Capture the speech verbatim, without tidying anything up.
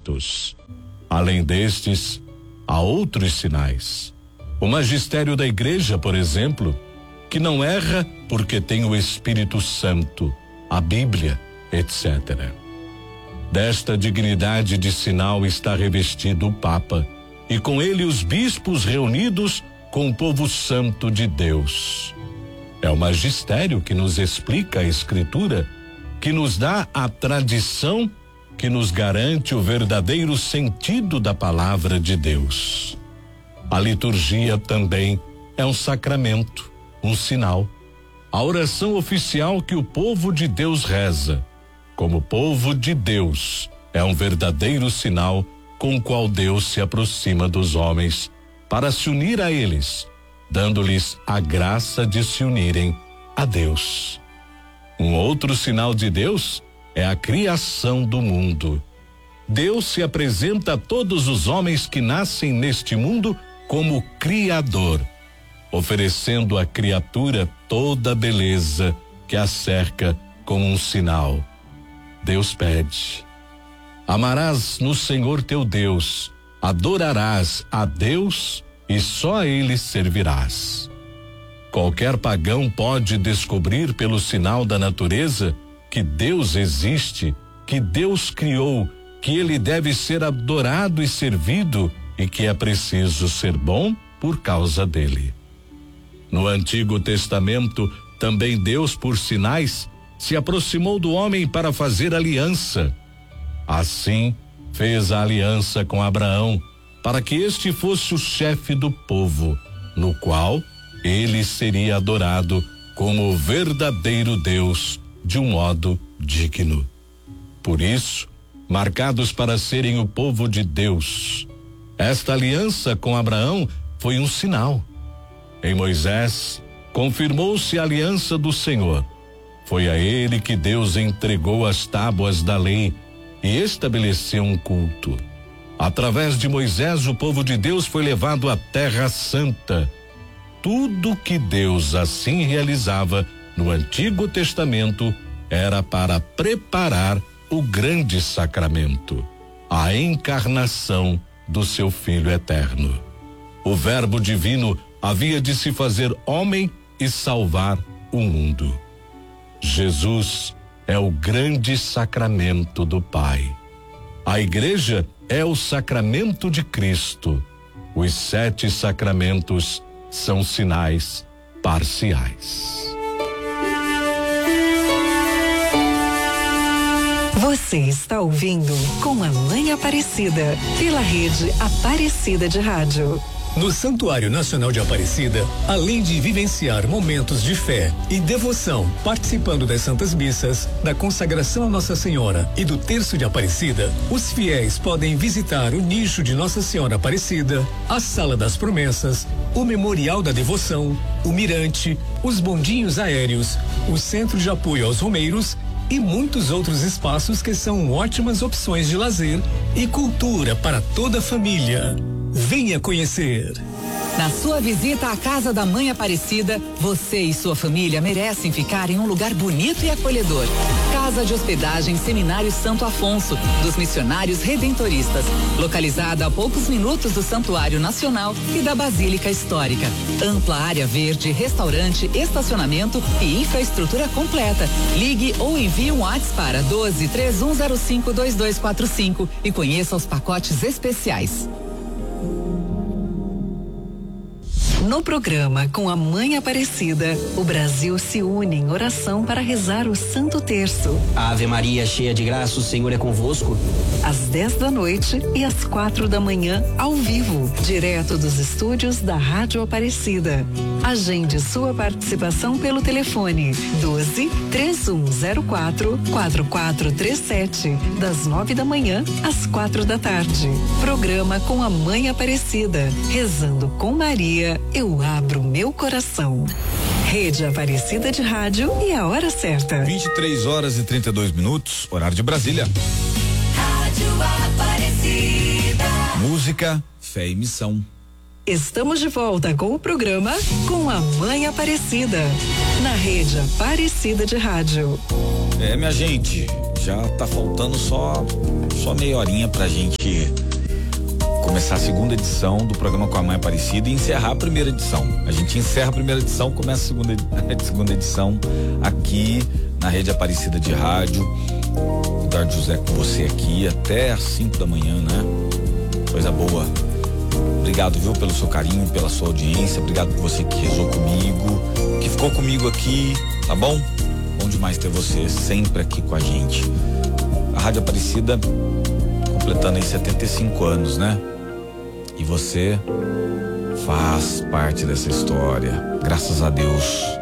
santos. Além destes, há outros sinais. O magistério da igreja, por exemplo, que não erra porque tem o Espírito Santo, a Bíblia, etcétera. Desta dignidade de sinal está revestido o Papa e com ele os bispos reunidos com o povo santo de Deus. É o magistério que nos explica a Escritura, que nos dá a tradição, que nos garante o verdadeiro sentido da palavra de Deus. A liturgia também é um sacramento, um sinal. A oração oficial que o povo de Deus reza, como povo de Deus, é um verdadeiro sinal com o qual Deus se aproxima dos homens para se unir a eles, dando-lhes a graça de se unirem a Deus. Um outro sinal de Deus é a criação do mundo. Deus se apresenta a todos os homens que nascem neste mundo como Criador, oferecendo à criatura toda a beleza que a cerca como um sinal. Deus pede: amarás no Senhor teu Deus, adorarás a Deus e só a Ele servirás. Qualquer pagão pode descobrir pelo sinal da natureza que Deus existe, que Deus criou, que Ele deve ser adorado e servido e que é preciso ser bom por causa dele. No Antigo Testamento, também Deus, por sinais, se aproximou do homem para fazer aliança. Assim, fez a aliança com Abraão, para que este fosse o chefe do povo, no qual ele seria adorado como o verdadeiro Deus, de um modo digno. Por isso, marcados para serem o povo de Deus, esta aliança com Abraão foi um sinal. Em Moisés, confirmou-se a aliança do Senhor. Foi a ele que Deus entregou as tábuas da lei e estabeleceu um culto. Através de Moisés, o povo de Deus foi levado à Terra Santa. Tudo que Deus assim realizava no Antigo Testamento era para preparar o grande sacramento, a encarnação do seu Filho eterno. O Verbo divino havia de se fazer homem e salvar o mundo. Jesus é o grande sacramento do Pai. A igreja é o sacramento de Cristo. Os sete sacramentos são sinais parciais. Você está ouvindo Com a Mãe Aparecida, pela rede Aparecida de Rádio. No Santuário Nacional de Aparecida, além de vivenciar momentos de fé e devoção, participando das Santas Missas, da consagração a Nossa Senhora e do Terço de Aparecida, os fiéis podem visitar o nicho de Nossa Senhora Aparecida, a Sala das Promessas, o Memorial da Devoção, o Mirante, os bondinhos aéreos, o Centro de Apoio aos Romeiros e muitos outros espaços que são ótimas opções de lazer e cultura para toda a família. Venha conhecer. Na sua visita à Casa da Mãe Aparecida, você e sua família merecem ficar em um lugar bonito e acolhedor. Casa de Hospedagem Seminário Santo Afonso, dos Missionários Redentoristas, localizada a poucos minutos do Santuário Nacional e da Basílica Histórica. Ampla área verde, restaurante, estacionamento e infraestrutura completa. Ligue ou envie um WhatsApp para doze, três um zero cinco, dois dois quatro cinco e conheça os pacotes especiais. No programa Com a Mãe Aparecida, o Brasil se une em oração para rezar o Santo Terço. Ave Maria, cheia de graça, o Senhor é convosco. Às dez da noite e às quatro da manhã, ao vivo, direto dos estúdios da Rádio Aparecida. Agende sua participação pelo telefone doze, três um zero quatro, quatro quatro três sete, das nove da manhã às quatro da tarde. Programa Com a Mãe Aparecida, rezando com Maria. Eu abro meu coração. Rede Aparecida de Rádio e a hora certa. vinte e três horas e trinta e dois minutos, horário de Brasília. Rádio Aparecida. Música, fé e missão. Estamos de volta com o programa Com a Mãe Aparecida, na Rede Aparecida de Rádio. É, minha gente, já tá faltando só, só meia horinha pra gente começar a segunda edição do programa com a Mãe Aparecida e encerrar a primeira edição. A gente encerra a primeira edição, começa a segunda, a segunda edição aqui na Rede Aparecida de Rádio. Eduardo José com você aqui até às cinco da manhã, né? Coisa boa. Obrigado, viu, pelo seu carinho, pela sua audiência. Obrigado por você que rezou comigo, que ficou comigo aqui, tá bom? Bom demais ter você sempre aqui com a gente. A Rádio Aparecida completando aí setenta e cinco anos, né? E você faz parte dessa história. Graças a Deus.